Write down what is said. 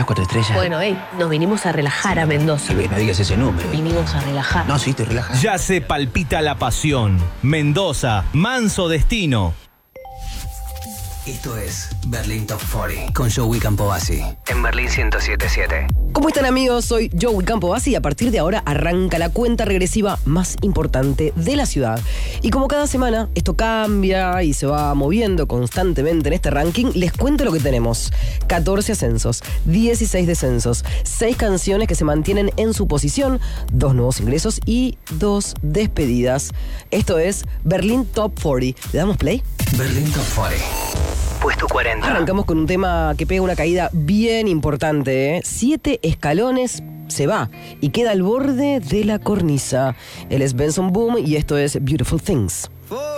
las 4 estrellas. Bueno, nos vinimos a relajar a Mendoza. No digas ese número. Vinimos a relajar. No, sí, te relajas. Ya se palpita la pasión. Mendoza, manso destino. Esto es Berlín Top 40 con Joey Campovasi en Berlín 107.7. ¿Cómo están, amigos? Soy Joey Campovasi y a partir de ahora arranca la cuenta regresiva más importante de la ciudad. Y como cada semana esto cambia y se va moviendo constantemente en este ranking, les cuento lo que tenemos. 14 ascensos, 16 descensos, 6 canciones que se mantienen en su posición, 2 nuevos ingresos y 2 despedidas. Esto es Berlín Top 40. ¿Le damos play? Berlín Top 40. Puesto 40. Arrancamos con un tema que pega una caída bien importante, 7 escalones se va y queda al borde de la cornisa. Él es Benson Boom y esto es Beautiful Things.